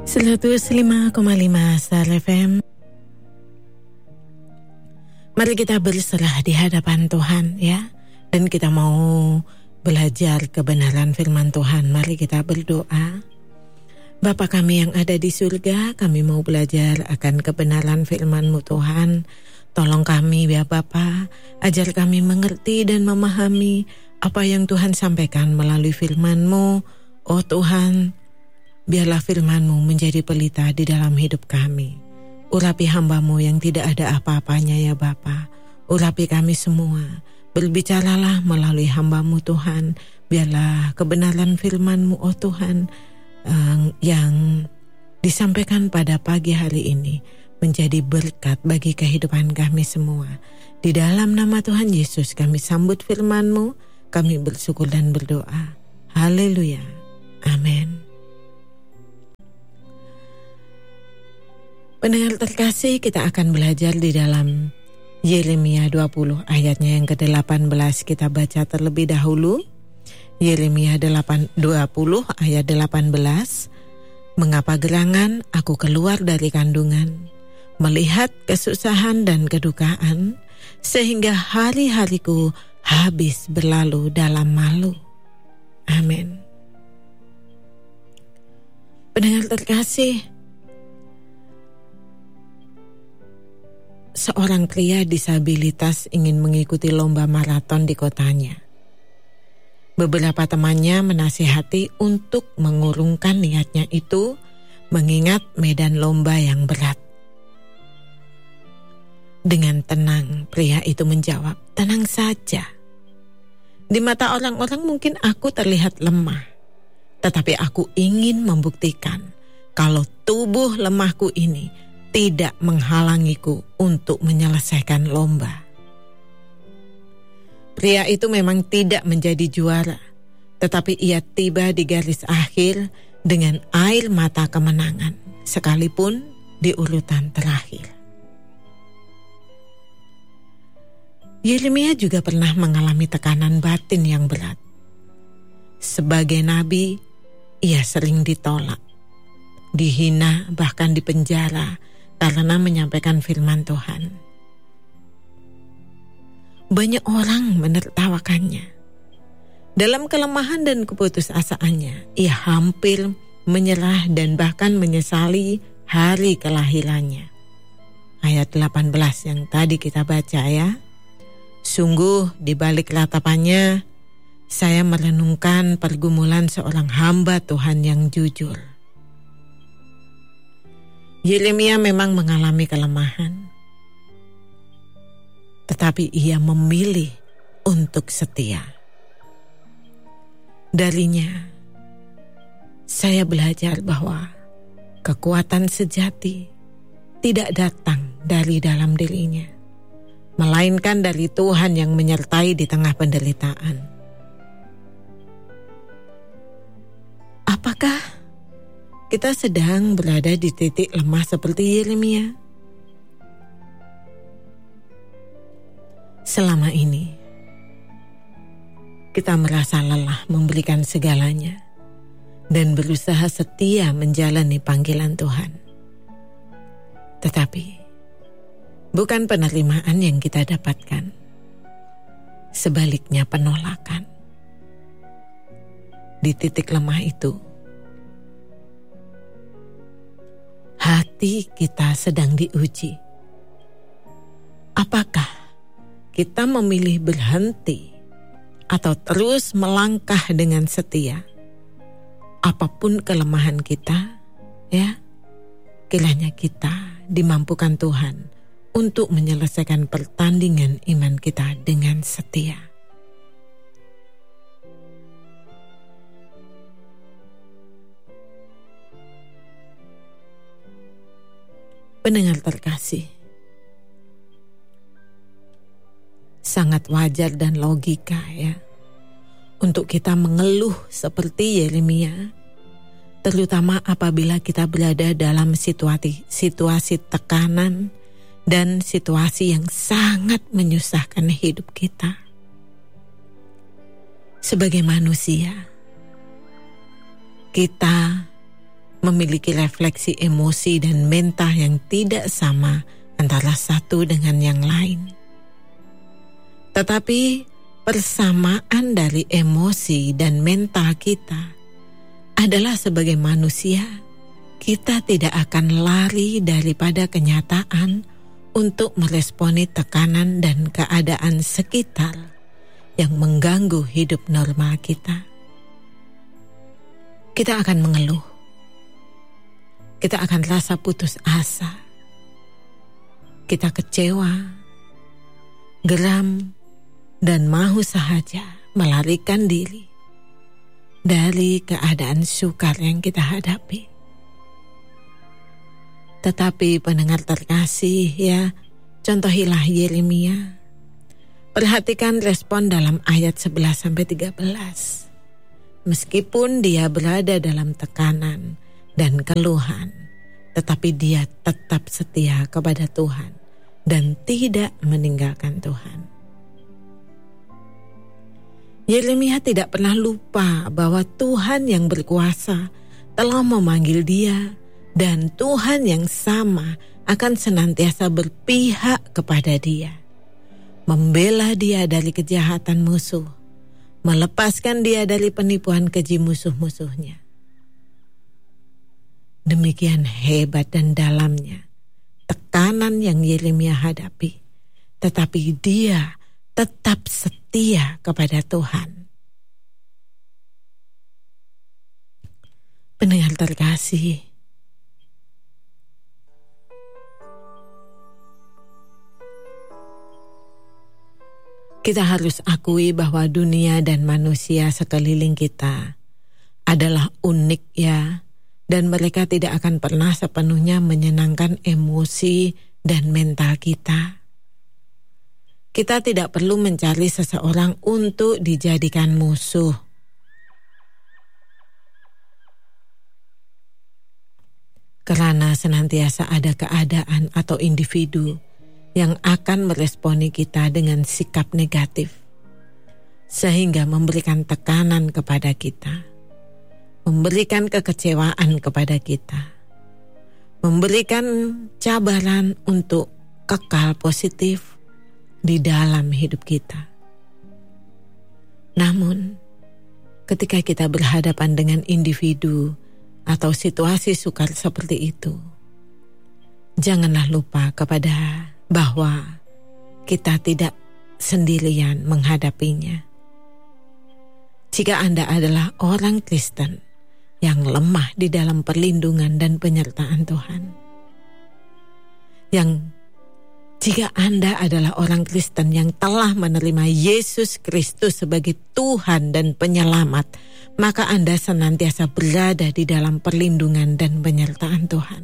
105,5 Star FM. Mari kita berserah di hadapan Tuhan ya. Dan kita mau belajar kebenaran firman Tuhan. Mari kita berdoa. Bapa kami yang ada di surga, kami mau belajar akan kebenaran firman-Mu Tuhan. Tolong kami ya Bapa, ajar kami mengerti dan memahami apa yang Tuhan sampaikan melalui firman-Mu. Oh Tuhan, biarlah firman-Mu menjadi pelita di dalam hidup kami. Urapi hamba-Mu yang tidak ada apa-apanya ya Bapa. Urapi kami semua. Berbicaralah melalui hamba-Mu Tuhan. Biarlah kebenaran firman-Mu oh Tuhan yang disampaikan pada pagi hari ini menjadi berkat bagi kehidupan kami semua. Di dalam nama Tuhan Yesus kami sambut firman-Mu. Kami bersyukur dan berdoa. Haleluya. Amin. Pendengar terkasih, kita akan belajar di dalam Yeremia 20 ayatnya yang ke-18. Kita baca terlebih dahulu. Yeremia 20 ayat 18. Mengapa gerangan aku keluar dari kandungan, melihat kesusahan dan kedukaan, sehingga hari-hariku habis berlalu dalam malu. Amin. Pendengar terkasih, seorang pria disabilitas ingin mengikuti lomba maraton di kotanya. Beberapa temannya menasihati untuk mengurungkan niatnya itu, mengingat medan lomba yang berat. Dengan tenang, pria itu menjawab, "Tenang saja. Di mata orang-orang mungkin aku terlihat lemah, tetapi aku ingin membuktikan kalau tubuh lemahku ini tidak menghalangiku untuk menyelesaikan lomba." Pria itu memang tidak menjadi juara, tetapi ia tiba di garis akhir dengan air mata kemenangan, sekalipun di urutan terakhir. Yeremia juga pernah mengalami tekanan batin yang berat. Sebagai nabi, ia sering ditolak, dihina, bahkan dipenjara karena menyampaikan firman Tuhan. Banyak orang menertawakannya. Dalam kelemahan dan keputusasaannya, ia hampir menyerah dan bahkan menyesali hari kelahirannya. Ayat 18 yang tadi kita baca ya. Sungguh di balik ratapannya, saya merenungkan pergumulan seorang hamba Tuhan yang jujur. Yeremia memang mengalami kelemahan, tetapi ia memilih untuk setia. Darinya, saya belajar bahwa kekuatan sejati tidak datang dari dalam dirinya, melainkan dari Tuhan yang menyertai di tengah penderitaan. Apakah kita sedang berada di titik lemah seperti Yeremia? Selama ini, kita merasa lelah memberikan segalanya dan berusaha setia menjalani panggilan Tuhan. Tetapi, bukan penerimaan yang kita dapatkan, sebaliknya penolakan. Di titik lemah itu, hati kita sedang diuji. Apakah kita memilih berhenti atau terus melangkah dengan setia? Apapun kelemahan kita, ya, kiranya kita dimampukan Tuhan untuk menyelesaikan pertandingan iman kita dengan setia. Pendengar terkasih, sangat wajar dan logika ya untuk kita mengeluh seperti Yeremia, terutama apabila kita berada dalam situasi tekanan dan situasi yang sangat menyusahkan hidup kita. Sebagai manusia, kita memiliki refleksi emosi dan mental yang tidak sama antara satu dengan yang lain. Tetapi persamaan dari emosi dan mental kita adalah sebagai manusia, kita tidak akan lari daripada kenyataan untuk meresponi tekanan dan keadaan sekitar yang mengganggu hidup normal kita. Kita akan mengeluh. Kita akan rasa putus asa. Kita kecewa, geram, dan mahu sahaja melarikan diri dari keadaan sukar yang kita hadapi. Tetapi pendengar terkasih ya, contohilah Yeremia. Perhatikan respon dalam ayat 11-13. Meskipun dia berada dalam tekanan dan keluhan, tetapi dia tetap setia kepada Tuhan dan tidak meninggalkan Tuhan. Yeremia tidak pernah lupa bahwa Tuhan yang berkuasa telah memanggil dia, dan Tuhan yang sama akan senantiasa berpihak kepada dia, membela dia dari kejahatan musuh, melepaskan dia dari penipuan keji musuh-musuhnya. Demikian hebat dan dalamnya tekanan yang Yeremia hadapi, tetapi dia tetap setia kepada Tuhan. Pendengar terkasih, kita harus akui bahwa dunia dan manusia sekeliling kita adalah unik ya, dan mereka tidak akan pernah sepenuhnya menyenangkan emosi dan mental kita. Kita tidak perlu mencari seseorang untuk dijadikan musuh. Karena senantiasa ada keadaan atau individu yang akan meresponi kita dengan sikap negatif, sehingga memberikan tekanan kepada kita, memberikan kekecewaan kepada kita, memberikan cabaran untuk kekal positif di dalam hidup kita. Namun, ketika kita berhadapan dengan individu atau situasi sukar seperti itu, janganlah lupa bahwa kita tidak sendirian menghadapinya. Jika Anda adalah orang Kristen yang lemah di dalam perlindungan dan penyertaan Tuhan, jika Anda adalah orang Kristen yang telah menerima Yesus Kristus sebagai Tuhan dan Penyelamat, maka Anda senantiasa berada di dalam perlindungan dan penyertaan Tuhan.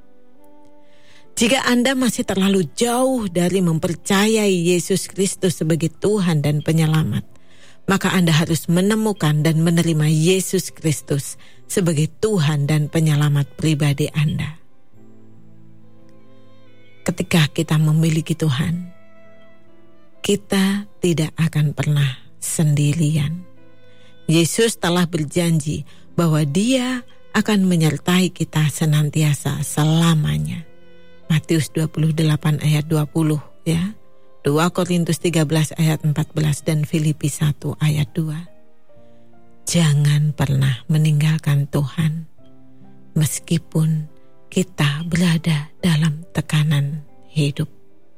Jika Anda masih terlalu jauh dari mempercayai Yesus Kristus sebagai Tuhan dan Penyelamat, maka Anda harus menemukan dan menerima Yesus Kristus sebagai Tuhan dan Penyelamat pribadi Anda. Ketika kita memiliki Tuhan, kita tidak akan pernah sendirian. Yesus telah berjanji bahwa Dia akan menyertai kita senantiasa selamanya. Matius 28 ayat 20 ya. 2 Korintus 13 ayat 14 dan Filipi 1 ayat 2. Jangan pernah meninggalkan Tuhan meskipun kita berada dalam tekanan hidup.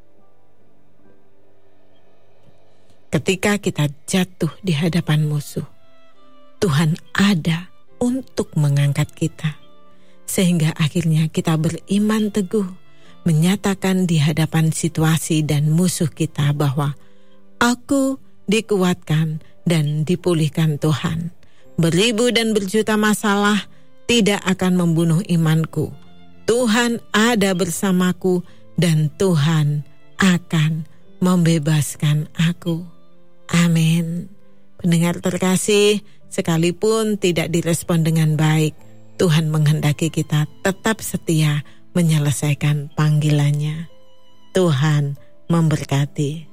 Ketika kita jatuh di hadapan musuh, Tuhan ada untuk mengangkat kita, sehingga akhirnya kita beriman teguh, menyatakan di hadapan situasi dan musuh kita bahwa aku dikuatkan dan dipulihkan Tuhan. Beribu dan berjuta masalah tidak akan membunuh imanku. Tuhan ada bersamaku dan Tuhan akan membebaskan aku. Amin. Pendengar terkasih, sekalipun tidak direspon dengan baik, Tuhan menghendaki kita tetap setia menyelesaikan panggilannya. Tuhan memberkati.